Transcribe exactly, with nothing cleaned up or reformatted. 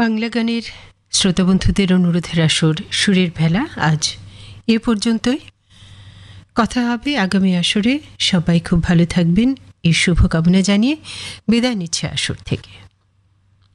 বাংলা গানের শ্রোতাবন্ধুদের অনুরোধের আসর সুরের ভেলা আজ এ পর্যন্তই। কথা হবে আগামী আসরে। সবাই খুব ভালো থাকবেন এই শুভকামনা জানিয়ে বিদায় নিচ্ছে আসর থেকে।